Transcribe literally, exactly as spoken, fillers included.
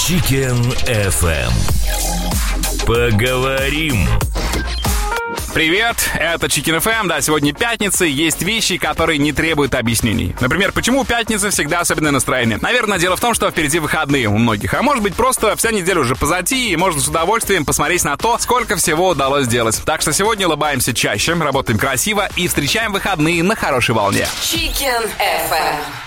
Chicken эф эм. Поговорим. Привет, это Chicken эф эм. Да, сегодня пятница, и есть вещи, которые не требуют объяснений. Например, почему пятница всегда особенное настроение? Наверное, дело в том, что впереди выходные у многих. А может быть, просто вся неделя уже позади, и можно с удовольствием посмотреть на то, сколько всего удалось сделать. Так что сегодня улыбаемся чаще, работаем красиво и встречаем выходные на хорошей волне. Chicken эф эм.